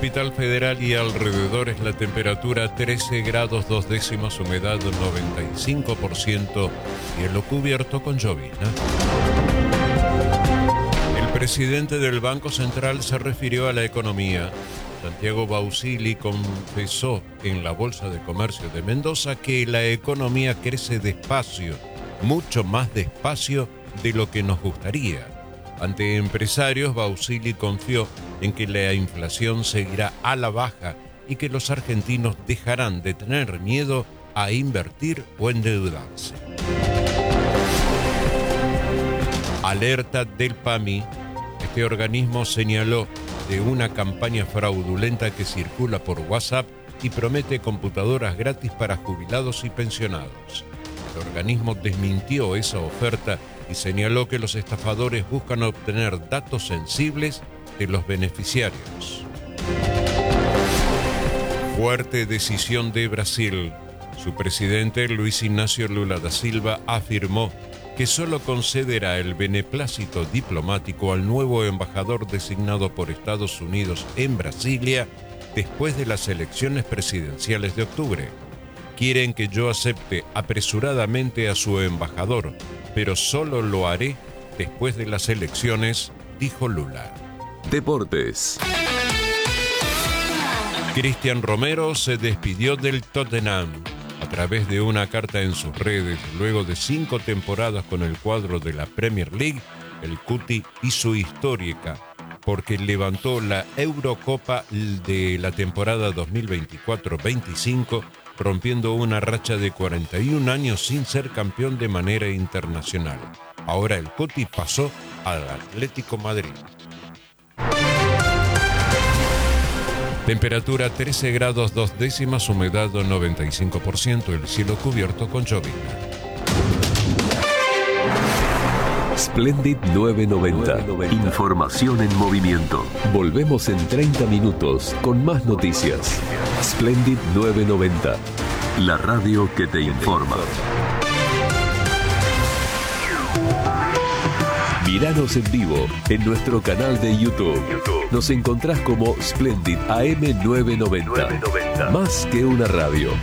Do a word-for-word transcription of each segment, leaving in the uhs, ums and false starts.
Capital Federal y alrededores la temperatura trece grados dos décimas, humedad noventa y cinco por ciento, cielo cubierto con llovizna. El presidente del Banco Central se refirió a la economía. Santiago Bausili confesó en la Bolsa de Comercio de Mendoza que la economía crece despacio, mucho más despacio de lo que nos gustaría. Ante empresarios, Bausili confió en que la inflación seguirá a la baja y que los argentinos dejarán de tener miedo a invertir o endeudarse. Alerta del P A M I. Este organismo señaló de una campaña fraudulenta que circula por WhatsApp y promete computadoras gratis para jubilados y pensionados. El organismo desmintió esa oferta y señaló que los estafadores buscan obtener datos sensibles de los beneficiarios. Fuerte decisión de Brasil. Su presidente, Luis Ignacio Lula da Silva, afirmó que solo concederá el beneplácito diplomático al nuevo embajador designado por Estados Unidos en Brasilia después de las elecciones presidenciales de octubre. Quieren que yo acepte apresuradamente a su embajador, pero solo lo haré después de las elecciones, dijo Lula. Deportes. Cristian Romero se despidió del Tottenham. A través de una carta en sus redes, luego de cinco temporadas con el cuadro de la Premier League, el Cuti hizo histórica porque levantó la Eurocopa de la temporada dos mil veinticuatro veinticinco, rompiendo una racha de cuarenta y un años sin ser campeón de manera internacional. Ahora el Cuti pasó al Atlético Madrid. Temperatura trece grados dos décimas, humedad noventa y cinco por ciento, el cielo cubierto con llovizna. Splendid novecientos noventa. Información en movimiento. Volvemos en treinta minutos con más noticias. Splendid novecientos noventa. La radio que te informa. Míranos en vivo en nuestro canal de YouTube. Nos encontrás como Splendid A M novecientos noventa. Más que una radio.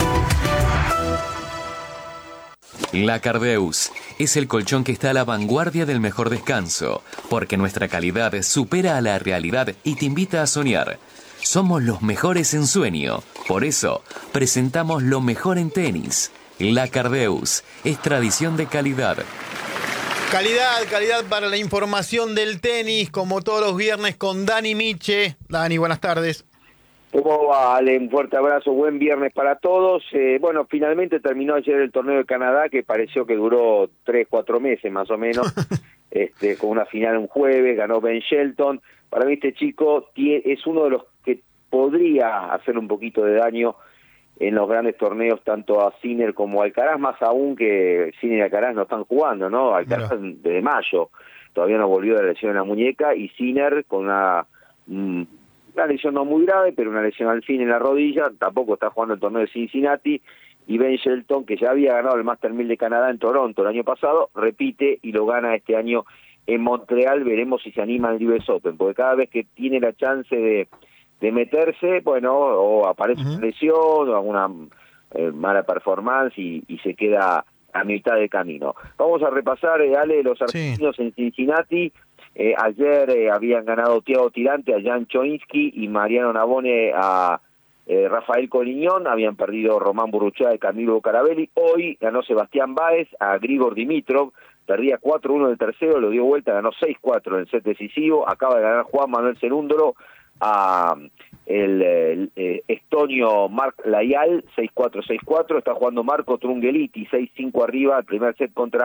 La Cardeus es el colchón que está a la vanguardia del mejor descanso, porque nuestra calidad supera a la realidad y te invita a soñar. Somos los mejores en sueño, por eso presentamos lo mejor en tenis. La Cardeus es tradición de calidad. Calidad, calidad para la información del tenis, como todos los viernes con Dani Miche. Dani, buenas tardes. ¿Cómo va, Ale? Un fuerte abrazo, buen viernes para todos. Eh, bueno, finalmente terminó ayer el torneo de Canadá, que pareció que duró tres, cuatro meses más o menos, este, con una final un jueves, ganó Ben Shelton. Para mí este chico tiene, es uno de los que podría hacer un poquito de daño en los grandes torneos, tanto a Sinner como a Alcaraz, más aún que Sinner y Alcaraz no están jugando, ¿no? Alcaraz no. Desde mayo todavía no volvió de la lesión en la muñeca, y Sinner con una, una lesión no muy grave, pero una lesión al fin en la rodilla, tampoco está jugando el torneo de Cincinnati, y Ben Shelton, que ya había ganado el Master mil de Canadá en Toronto el año pasado, repite y lo gana este año en Montreal. Veremos si se anima al U S Open, porque cada vez que tiene la chance de de meterse, bueno, o aparece uh-huh. una lesión o alguna eh, mala performance y, y se queda a mitad de camino. Vamos a repasar, eh, Ale, los argentinos sí. en Cincinnati. Eh, ayer eh, habían ganado Thiago Tirante a Jan Choinsky y Mariano Navone a eh, Rafael Coliñón. Habían perdido Román Burruchaga y Camilo Carabelli. Hoy ganó Sebastián Báez a Grigor Dimitrov. Perdía cuatro uno del tercero, lo dio vuelta, ganó seis cuatro en el set decisivo. Acaba de ganar Juan Manuel Cerúndolo a el, el, el estonio Marc Layal, seis cuatro seis cuatro. Está jugando Marco Trungelliti, seis cinco arriba, el primer set contra